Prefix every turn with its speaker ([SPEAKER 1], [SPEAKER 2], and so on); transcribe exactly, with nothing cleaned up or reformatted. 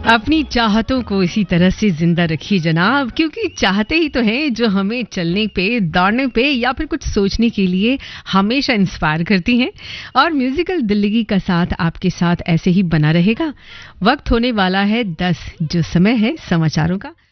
[SPEAKER 1] अपनी चाहतों को इसी तरह से जिंदा रखिए जनाब, क्योंकि चाहते ही तो हैं जो हमें चलने पे, दौड़ने पे या फिर कुछ सोचने के लिए हमेशा इंस्पायर करती हैं। और म्यूजिकल दिल्ली का साथ आपके साथ ऐसे ही बना रहेगा। वक्त होने वाला है दस, जो समय है समाचारों का।